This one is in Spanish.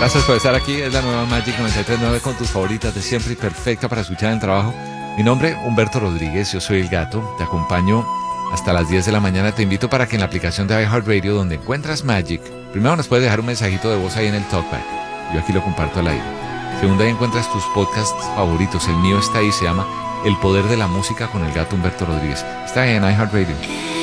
Gracias por estar aquí. Es la nueva Magic 93.9 con tus favoritas de siempre y perfecta para escuchar en el trabajo. Mi nombre, Humberto Rodríguez. Yo soy el gato. Te acompaño hasta las 10 de la mañana. Te invito para que en la aplicación de iHeartRadio, donde encuentras Magic, primero nos puedes dejar un mensajito de voz ahí en el TalkBack. Yo aquí lo comparto al aire. Segundo, ahí encuentras tus podcasts favoritos. El mío está ahí, se llama El Poder de la Música con el gato Humberto Rodríguez. Está ahí en iHeartRadio.